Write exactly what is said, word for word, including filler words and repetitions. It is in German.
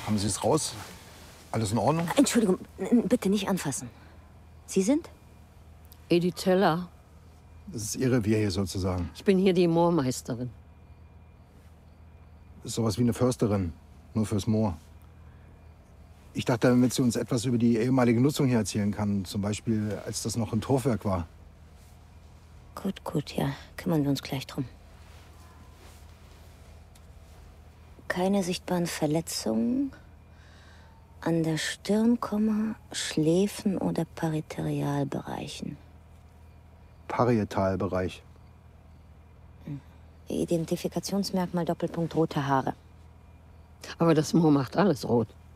Haben Sie es raus? Alles in Ordnung? Entschuldigung, bitte nicht anfassen. Sie sind? Edith Teller. Das ist Ihr Revier hier sozusagen. Ich bin hier die Moormeisterin. Das ist sowas wie eine Försterin, nur fürs Moor. Ich dachte, damit sie uns etwas über die ehemalige Nutzung hier erzählen kann. Zum Beispiel, als das noch ein Torfwerk war. Gut, gut, ja. Kümmern wir uns gleich drum. Keine sichtbaren Verletzungen an der Stirn, Schläfen oder Parietalbereichen. Parietalbereich. Identifikationsmerkmal Doppelpunkt rote Haare. Aber das Moor macht alles rot.